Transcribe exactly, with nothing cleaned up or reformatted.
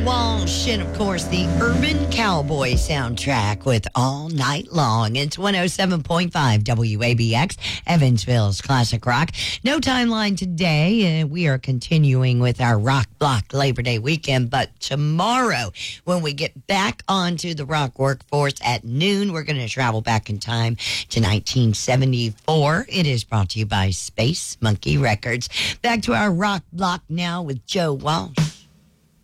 Walsh, and of course, the Urban Cowboy soundtrack with All Night Long. It's one oh seven point five W A B X, Evansville's Classic Rock. No timeline today. Uh, we are continuing with our Rock Block Labor Day weekend, but tomorrow, when we get back onto the rock workforce at noon, we're going to travel back in time to nineteen seventy-four. It is brought to you by Space Monkey Records. Back to our Rock Block now with Joe Walsh.